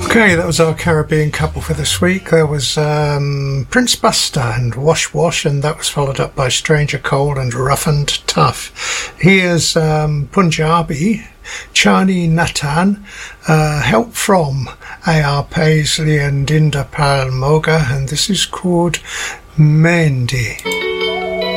Okay, that was our Caribbean couple for this week. There was Prince Buster and Wash Wash, and that was followed up by Stranger Cold and Rough and Tough. Here's Punjabi, Chani Natan, help from A.R. Paisley and Inda Palmoga, and this is called Mendi.